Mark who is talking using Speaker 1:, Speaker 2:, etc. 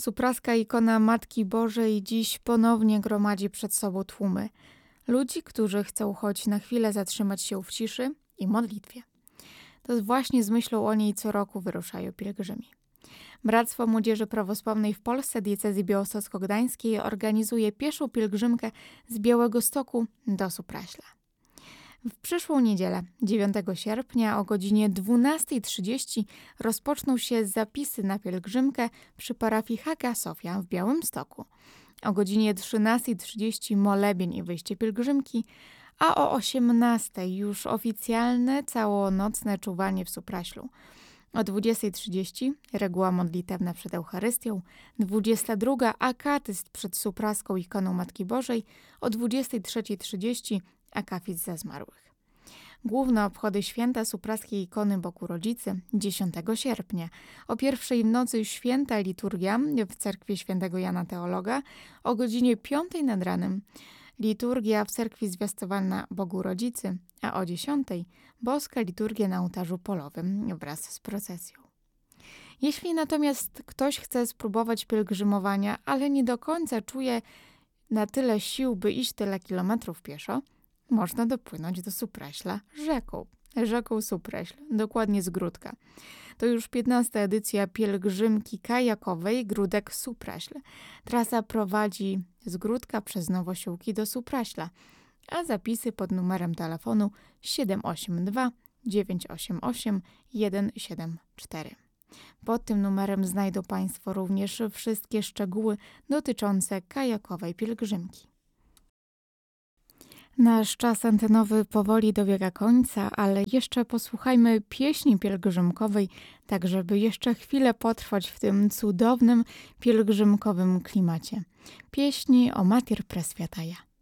Speaker 1: Supraska ikona Matki Bożej dziś ponownie gromadzi przed sobą tłumy ludzi, którzy chcą choć na chwilę zatrzymać się w ciszy i modlitwie. To właśnie z myślą o niej co roku wyruszają pielgrzymi. Bractwo Młodzieży Prawosławnej w Polsce diecezji białostocko-gdańskiej organizuje pieszą pielgrzymkę z Białegostoku do Supraśla. W przyszłą niedzielę, 9 sierpnia o godzinie 12:30 rozpoczną się zapisy na pielgrzymkę przy parafii Hagia Sofia w Białymstoku. O godzinie 13:30 molebień i wyjście pielgrzymki, a o 18:00 już oficjalne całonocne czuwanie w Supraślu. O 20:30 reguła modlitewna przed Eucharystią, 22:00 akatyst przed supraską ikoną Matki Bożej, o 23:30 akafit za zmarłych. Główne obchody święta supraskiej ikony Bogu Rodzicy 10 sierpnia. O pierwszej w nocy święta liturgia w cerkwi świętego Jana Teologa, o godzinie 5 nad ranem liturgia w cerkwi zwiastowana Bogu Rodzicy, a o 10 boska liturgia na ołtarzu polowym wraz z procesją. Jeśli natomiast ktoś chce spróbować pielgrzymowania, ale nie do końca czuje na tyle sił, by iść tyle kilometrów pieszo, można dopłynąć do Supraśla rzeką Supraśl, dokładnie z Gródka. To już 15. edycja pielgrzymki kajakowej Gródek-Supraśl. Trasa prowadzi z Gródka przez Nowosiłki do Supraśla, a zapisy pod numerem telefonu 782 988 174. Pod tym numerem znajdą Państwo również wszystkie szczegóły dotyczące kajakowej pielgrzymki. Nasz czas antenowy powoli dobiega końca, ale jeszcze posłuchajmy pieśni pielgrzymkowej, tak żeby jeszcze chwilę potrwać w tym cudownym pielgrzymkowym klimacie. Pieśni o Mater Presviataja.